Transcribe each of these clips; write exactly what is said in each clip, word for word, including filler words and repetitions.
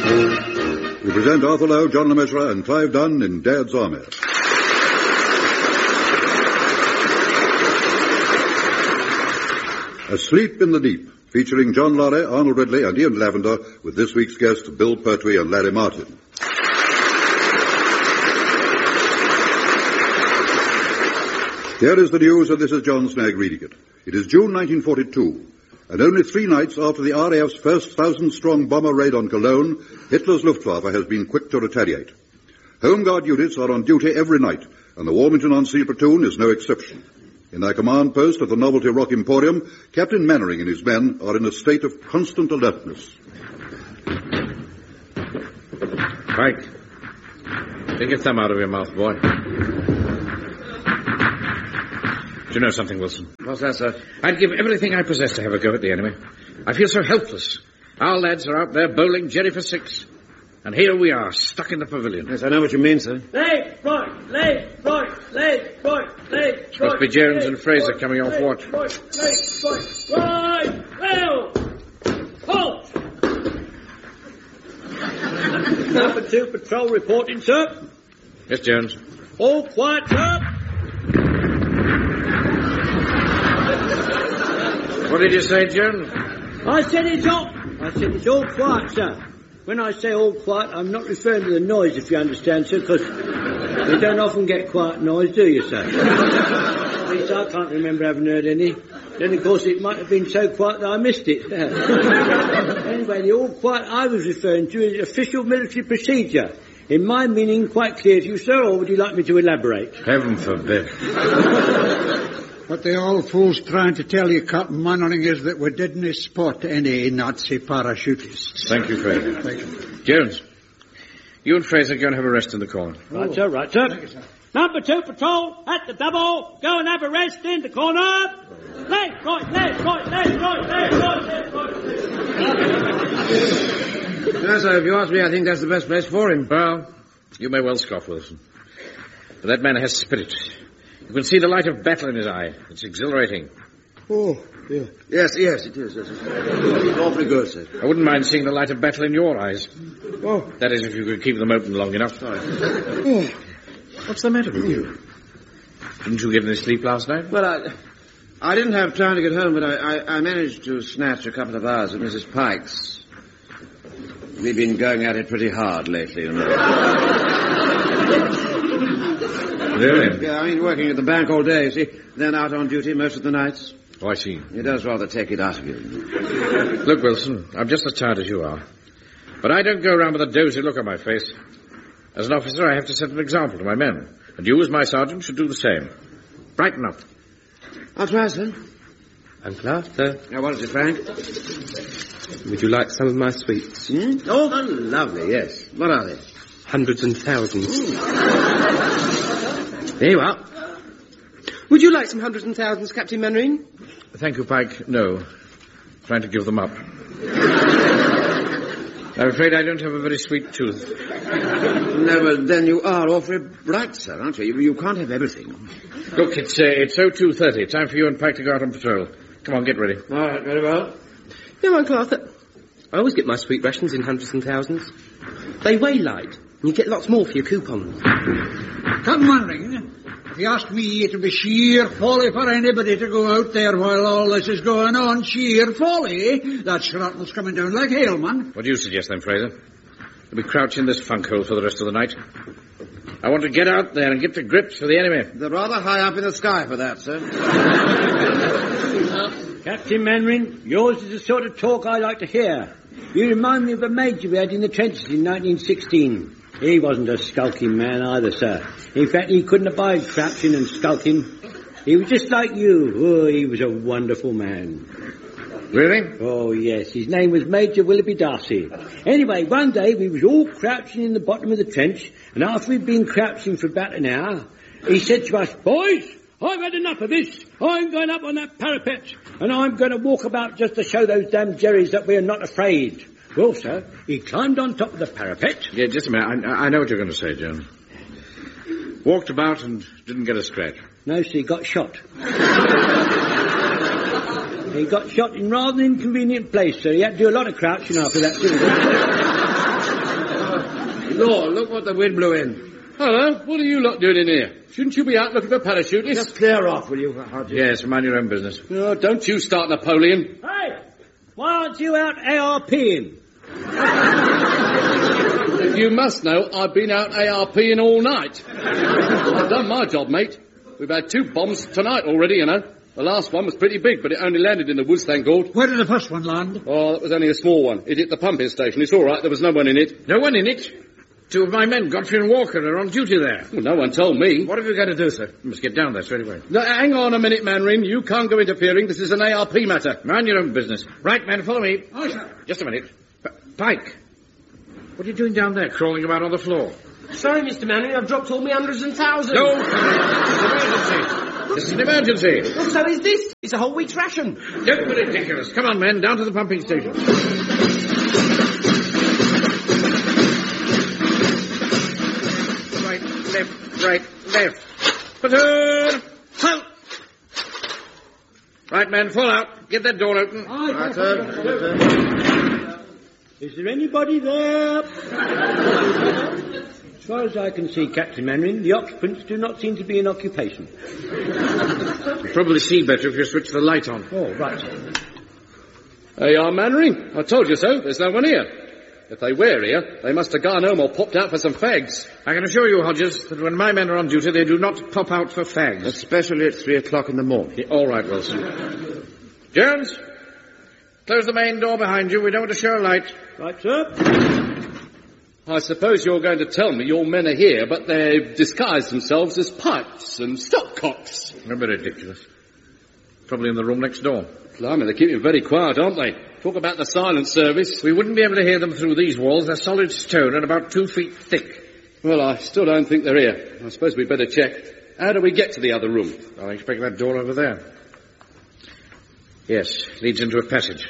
We present Arthur Lowe, John Le Mesurier, and Clive Dunn in Dad's Army. Asleep in the Deep, featuring John Lorry, Arnold Ridley, and Ian Lavender, with this week's guests Bill Pertwee and Larry Martin. Here is the news, and this is John Snagg reading it. It is June nineteen forty-two, and only three nights after the R A F's first thousand-strong bomber raid on Cologne, Hitler's Luftwaffe has been quick to retaliate. Home Guard units are on duty every night, and the Warmington-on-Sea platoon is no exception. In their command post at the Novelty Rock Emporium, Captain Mannering and his men are in a state of constant alertness. Pike, take your thumb out of your mouth, boy. Do you know something, Wilson? What's that, sir? I'd give everything I possess to have a go at the enemy. I feel so helpless. Our lads are out there bowling Jerry for six. And here we are, stuck in the pavilion. Yes, I know what you mean, sir. Left, right, left, right, left, right, left, Must be Jones and Fraser coming off watch. Right, left, right, right, well, halt! Number two patrol reporting, sir. Yes, Jones. All quiet, sir. What did you say, Jones? I said it's all. I said it's all quiet, sir. When I say all quiet, I'm not referring to the noise, if you understand, sir, because you don't often get quiet noise, do you, sir? At least I can't remember having heard any. Then, of course, it might have been so quiet that I missed it. Anyway, the all quiet I was referring to is official military procedure. In my meaning, quite clear to you, sir, or would you like me to elaborate? Heaven forbid. What the old fool's trying to tell you, Captain Mannering, is that we didn't spot any Nazi parachutists. Thank you, Fraser. Thank you. Jones, you and Fraser go and have a rest in the corner. Right, oh. sir, right, sir. You, sir. Number two patrol, at the double, go and have a rest in the corner. Left, right, left, right, left, right, left, right, left, right, left. No, sir, if you ask me, I think that's the best place for him. Well, you may well scoff, Wilson. But that man has spirit. You can see the light of battle in his eye. It's exhilarating. Oh, yeah. Yes, yes, it is. Yes, it's awfully good, sir. I wouldn't mind seeing the light of battle in your eyes. Oh. That is, if you could keep them open long enough. Sorry. Oh. What's the matter with you? Didn't you get any sleep last night? Well, I... I didn't have time to get home, but I, I, I managed to snatch a couple of hours at Missus Pike's. We've been going at it pretty hard lately, you know. Really? Yeah, I mean, working at the bank all day, you see. Then out on duty most of the nights. Oh, I see. It does rather take it out of you. Look, Wilson, I'm just as tired as you are. But I don't go around with a dozy look on my face. As an officer, I have to set an example to my men. And you, as my sergeant, should do the same. Brighten up. I'll try, sir. Uncle Arthur. Now, what is it, Frank? Would you like some of my sweets? Hmm? Oh, how lovely, yes. What are they? Hundreds and thousands. There you are. Would you like some hundreds and thousands, Captain Mannering? Thank you, Pike. No. Trying to give them up. I'm afraid I don't have a very sweet tooth. No, well, then you are awfully bright, sir, aren't you? You, you can't have everything. Look, it's uh, it's oh two thirty. Time for you and Pike to go out on patrol. Come on, get ready. All right, very well. No, Uncle Arthur. I always get my sweet rations in hundreds and thousands. They weigh light, and you get lots more for your coupons. Captain Mannering, if you ask me, it'll be sheer folly for anybody to go out there while all this is going on. Sheer folly. That shrapnel's coming down like hail, man. What do you suggest, then, Fraser? We'll be crouched in this funk hole for the rest of the night. I want to get out there and get the grips for the enemy. They're rather high up in the sky for that, sir. Captain Mannering, yours is the sort of talk I like to hear. You remind me of a major we had in the trenches in nineteen sixteen. He wasn't a skulking man either, sir. In fact, he couldn't abide crouching and skulking. He was just like you. Oh, he was a wonderful man. Really? Oh, yes. His name was Major Willoughby Darcy. Anyway, one day we was all crouching in the bottom of the trench, and after we'd been crouching for about an hour, he said to us, "Boys, I've had enough of this. I'm going up on that parapet, and I'm going to walk about just to show those damn Jerrys that we're not afraid." Well, sir, he climbed on top of the parapet. Yeah, just a minute. I, I know what you're going to say, John. Walked about and didn't get a scratch. No, sir, he got shot. He got shot in rather an inconvenient place, sir. He had to do a lot of crouching after that, didn't he? Lord, look what the wind blew in. Hello, what are you lot doing in here? Shouldn't you be out looking for parachutists? Just clear off, will you, Hodges? Yes, mind your own business. Oh, don't you start Napoleon. Hey, why aren't you out ARPing? You must know I've been out ARPing all night. I've done my job, mate. We've had two bombs tonight already, you know. The last one was pretty big, but it only landed in the woods, thank God. Where did the first one land? Oh, that was only a small one. It hit the pumping station. It's all right. There was no one in it. No one in it? Two of my men, Godfrey and Walker, are on duty there. Well, no one told me. What have you got to do, sir? You must get down there straight away. No, hang on a minute, Manring. You can't go interfering. This is an A R P matter. Mind your own business. Right, men, follow me. Oh, sir. Just a minute. P- Pike, what are you doing down there, crawling about on the floor? Sorry, Mister Manning, I've dropped all my hundreds and thousands. No, this is an emergency. This is an emergency. Well, so is this. It's a whole week's ration. Don't be ridiculous. Come on, men, down to the pumping station. Right, left, right, left. Platoon! Halt! Right, men, fall out. Get that door open. Right, sir. Is there anybody there? As far as I can see, Captain Manring, the occupants do not seem to be in occupation. You'll probably see better if you switch the light on. Oh, right. They are, Manring. I told you so. There's no one here. If they were here, they must have gone home or popped out for some fags. I can assure you, Hodges, that when my men are on duty, they do not pop out for fags. Especially at three o'clock in the morning. Yeah, all right, Wilson. Jones, close the main door behind you. We don't want to show a light. Right, sir. I suppose you're going to tell me your men are here, but they've disguised themselves as pipes and stopcocks. Don't be ridiculous. Probably in the room next door. Blimey, they're keeping very quiet, aren't they? Talk about the silence service. We wouldn't be able to hear them through these walls. They're solid stone and about two feet thick. Well, I still don't think they're here. I suppose we'd better check. How do we get to the other room? I expect that door over there. Yes, leads into a passage.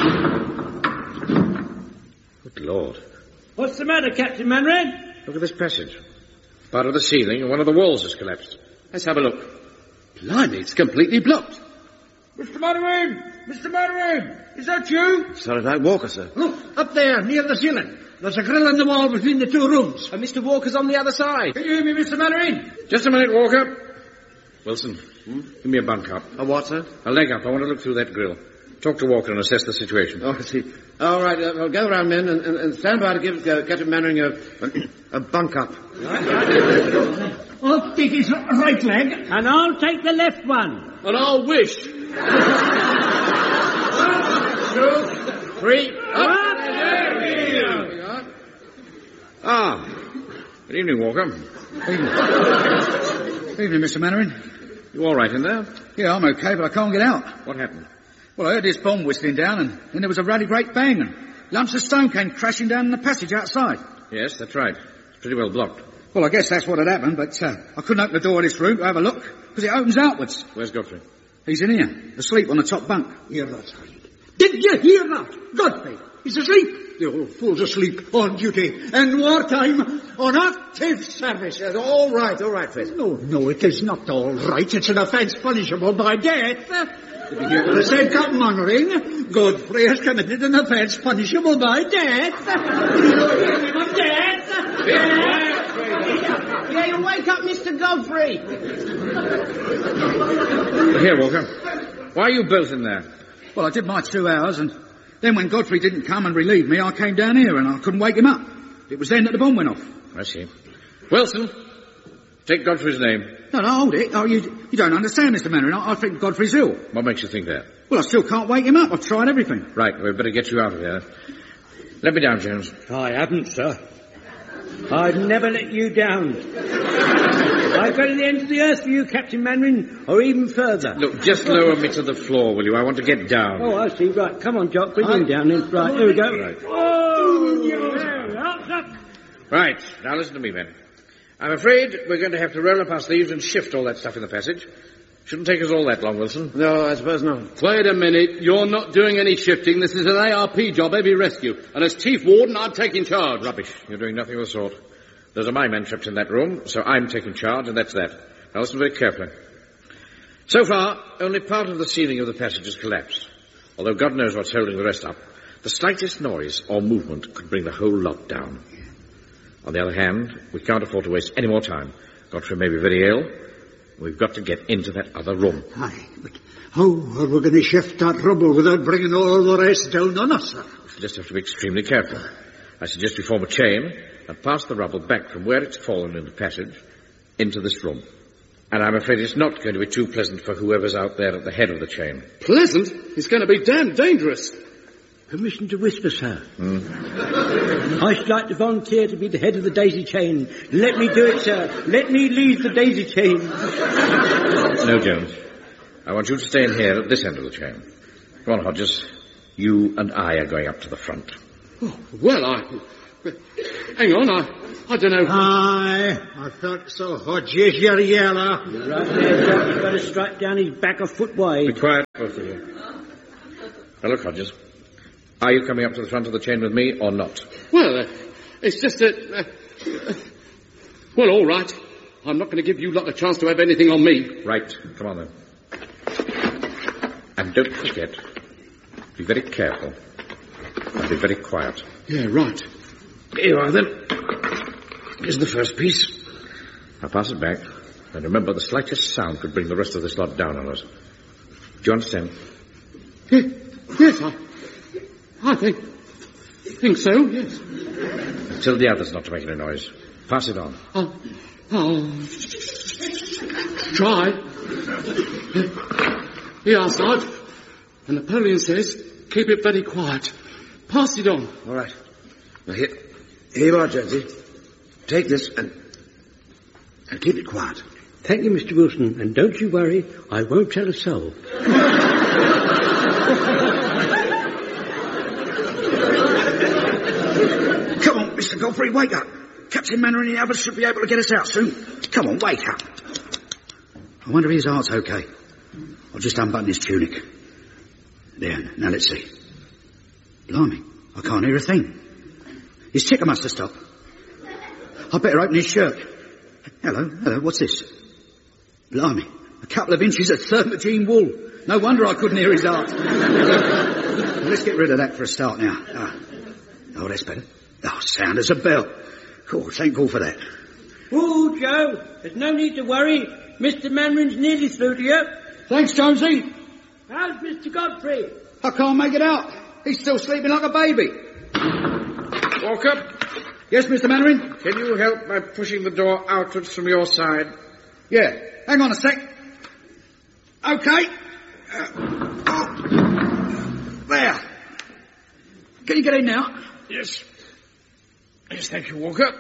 Good Lord. What's the matter, Captain Manring? Look at this passage. Part of the ceiling and one of the walls has collapsed. Let's have a look. Blimey, it's completely blocked. Mister Manning! Mister Manning! Is that you? Sorry about Walker, sir. Look, up there, near the ceiling. There's a grill in the wall between the two rooms. And Mister Walker's on the other side. Can you hear me, Mister Manning? Just a minute, Walker. Wilson, hmm? give me a bunk up. A what, sir? A leg up. I want to look through that grill. Talk to Walker and assess the situation. Oh, I see. All right, uh, well, go around, men, and, and, and stand by to give uh, Captain Manning a, a bunk up. I'll take his right leg. And I'll take the left one. And I'll wish. Two, three, up. Ah. Good evening, Walker. Evening, Mister Manning. You all right in there? Yeah, I'm okay, but I can't get out. What happened? Well, I heard this bomb whistling down, and then there was a ruddy great bang, and lumps of stone came crashing down in the passage outside. Yes, that's right. It's pretty well blocked. Well, I guess that's what had happened, but uh, I couldn't open the door of this room to have a look, because it opens outwards. Where's Godfrey? He's in here, asleep on the top bunk. Hear that, Sergeant? Did you hear that? Godfrey, he's asleep. The old fool's asleep, on duty, and wartime, on active service. Yes, all right, all right, Fred. No, no, it is not all right. It's an offence punishable by death. Did you hear what I said, Captain Manning? Godfrey has committed an offence punishable by death. Did you hear him of death? Yeah, you wake up, Mister Godfrey. Here, Walker. Why are you both in there? Well, I did my two hours, and then when Godfrey didn't come and relieve me, I came down here, and I couldn't wake him up. It was then that the bomb went off. I see. Wilson, take Godfrey's name. No, no, hold it. Oh, you, you don't understand, Mister Manning. I, I think Godfrey's ill. What makes you think that? Well, I still can't wake him up. I've tried everything. Right, we'd better get you out of here. Let me down, Jones. I haven't, sir. I'd never let you down. I'd go to the end of the earth for you, Captain Manring, or even further. Look, just lower me to the floor, will you? I want to get down. Oh, I see. Right, come on, Jock. Bring him down then. Right, here we go. Right. Oh, yeah. Up, up. Right, now listen to me, men. I'm afraid we're going to have to roll up our sleeves and shift all that stuff in the passage. Shouldn't take us all that long, Wilson. No, I suppose not. Wait a minute. You're not doing any shifting. This is an A R P job, heavy rescue. And as Chief Warden, I'm taking charge. Rubbish. You're doing nothing of the sort. Those are my men trapped in that room, so I'm taking charge, and that's that. Now listen very carefully. So far, only part of the ceiling of the passage has collapsed. Although God knows what's holding the rest up. The slightest noise or movement could bring the whole lot down. On the other hand, we can't afford to waste any more time. Godfrey may be very ill. We've got to get into that other room. Aye, but how are we going to shift that rubble without bringing all the rest down on us, sir? We'll just have to be extremely careful. I suggest we form a chain and pass the rubble back from where it's fallen in the passage into this room. And I'm afraid it's not going to be too pleasant for whoever's out there at the head of the chain. Pleasant? It's going to be damn dangerous. Permission to whisper, sir. Mm. I should like to volunteer to be the head of the daisy chain. Let me do it, sir. Let me lead the daisy chain. No, Jones. I want you to stay in here at this end of the chain. Come on, Hodges. You and I are going up to the front. Oh, well, I... Hang on, I... I don't know... Aye, I thought so, Hodges, you're yellow. You're right there, Doc. You've got to strike down his back a foot wide. Be quiet, both of you. Now, look, Hodges. Are you coming up to the front of the chain with me or not? Well, uh, it's just that... Uh, uh, well, all right. I'm not going to give you lot a chance to have anything on me. Right. Come on, then. And don't forget, be very careful. And be very quiet. Yeah, right. Here you are, then. Here's the first piece. I'll pass it back. And remember, the slightest sound could bring the rest of this lot down on us. Do you understand? Yeah, yes, I... I think... think so, yes. Tell the others not to make any noise. Pass it on. I'll... I'll... try. Here are, Sarge. And Napoleon says, keep it very quiet. Pass it on. All right. Now, here, here you are, Jonesy. Take this and... and keep it quiet. Thank you, Mister Wilson. And don't you worry, I won't tell a soul. Come on, Mister Godfrey, wake up. Captain Mannering and the others should be able to get us out soon. Come on, wake up. I wonder if his heart's okay. I'll just unbutton his tunic. There, now let's see. Blimey, I can't hear a thing. His ticker must have stopped. I'd better open his shirt. Hello, hello, what's this? Blimey, a couple of inches of thermogene wool. No wonder I couldn't hear his heart. Well, let's get rid of that for a start now. Ah. Oh, that's better. Oh, sound as a bell. Cool, thank God for that. Oh, Joe, there's no need to worry. Mister Manrin's nearly through to you. Thanks, Jonesy. How's Mister Godfrey? I can't make it out. He's still sleeping like a baby. Walker, Yes, Mister Mannering? can you help by pushing the door outwards from your side? Yeah. Hang on a sec. Okay. Uh, oh. There. Can you get in now? Yes. Yes, thank you, Walker.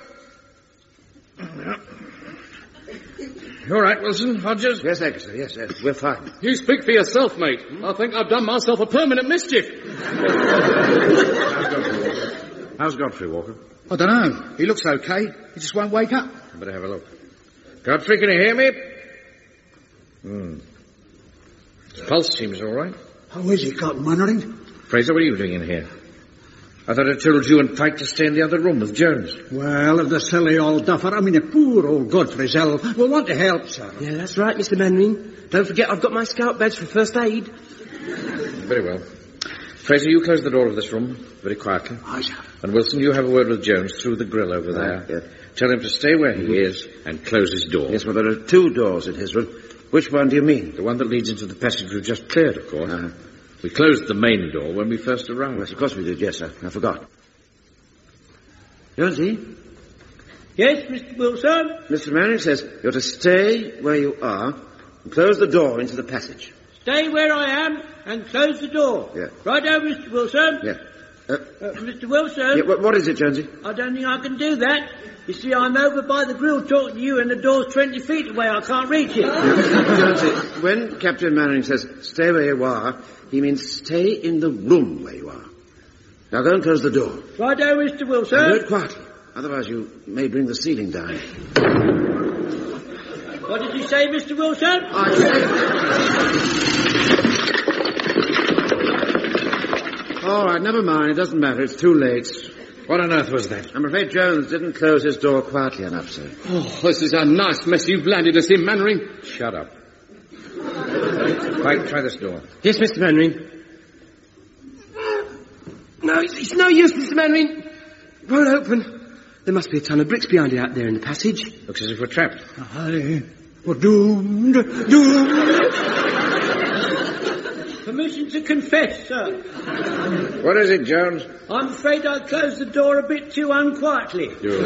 You all right, Wilson? Hodges? Yes, thank you, sir. Yes, yes, we're fine. You speak for yourself, mate. I think I've done myself a permanent mischief. How's Godfrey, Walker? How's Godfrey, Walker? I don't know. He looks okay. He just won't wake up. I better have a look. Godfrey, can you hear me? Hmm. His pulse seems all right. How is he, Captain Mannering? Fraser, what are you doing in here? I thought I told you and Pike to stay in the other room with Jones. Well, if the silly old duffer, I mean, the poor old Godfrey's ill, we'll want to help, sir. Yeah, that's right, Mister Mannering. Don't forget I've got my scout badge for first aid. Very well. Fraser, you close the door of this room very quietly. Aye, sir. And Wilson, you have a word with Jones through the grill over there. Right, yeah. Tell him to stay where he is and close his door. Yes, well, there are two doors in his room. Which one do you mean? The one that leads into the passage we've just cleared, of course. Uh-huh. We closed the main door when we first arrived. Yes, of course we did, yes, sir. I forgot. Jonesy? Yes, Mister Wilson? Mister Mannering says you're to stay where you are and close the door into the passage. Stay where I am and close the door. Yeah. Righto, Mister Wilson? Yeah. Uh, Uh, Mister Wilson? yeah, what, what is it, Jonesy? I don't think I can do that. You see, I'm over by the grill talking to you and the door's twenty feet away. I can't reach it. Jonesy, when Captain Mannering says stay where you are, he means stay in the room where you are. Now go and close the door. Righto, Mister Wilson? And do it quietly. Otherwise you may bring the ceiling down. What did you say, Mister Wilson? I say... All right, never mind. It doesn't matter. It's too late. What on earth was that? I'm afraid Jones didn't close his door quietly enough, sir. Oh, this is a nice mess you've landed us in, Mannering. Shut up. Pike, try this door. Yes, Mister Mannering. No, it's, it's no use, Mister Mannering. It won't open. There must be a ton of bricks behind it out there in the passage. Looks as if we're trapped. Aye, we're doomed, doomed. Permission to confess, sir. What is it, Jones? I'm afraid I closed the door a bit too unquietly.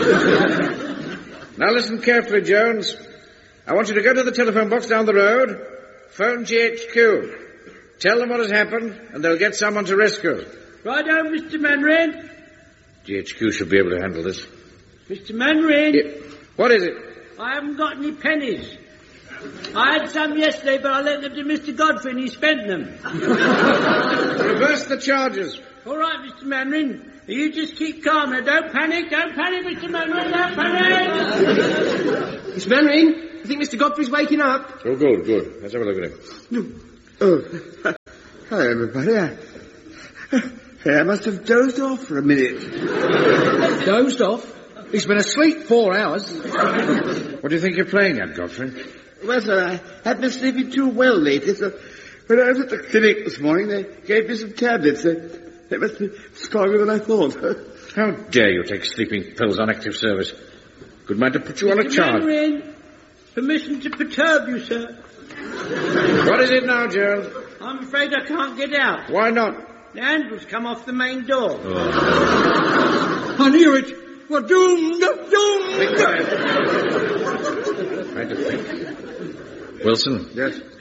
Now listen carefully, Jones. I want you to go to the telephone box down the road, phone G H Q. Tell them what has happened, and they'll get someone to rescue us. Righto, Mister Mandarin. G H Q should be able to handle this. Mister Mandarin. Yeah. What is it? I haven't got any pennies. I had some yesterday, but I lent them to Mister Godfrey and he spent them. Reverse the charges. All right, Mister Mandarin. You just keep calm now. Don't panic. Don't panic, Mister Mandarin. Don't panic. Mister Mandarin, I think Mister Godfrey's waking up. Oh, good, good. Let's have a look at him. Oh, hi, everybody. I, I must have dozed off for a minute. Dozed off? He's been asleep four hours. What do you think you're playing at, Godfrey? Well, sir, I had been sleeping too well lately, so when I was at the clinic this morning, they gave me some tablets. They, they must be stronger than I thought. How dare you take sleeping pills on active service? Good man to put you on a Mister charge. Mandarin, permission to perturb you, sir. What is it now, Jones? I'm afraid I can't get out. Why not? The handle's come off the main door. Oh. I knew it. We're doomed, doomed. Trying to think. Wilson. Yes?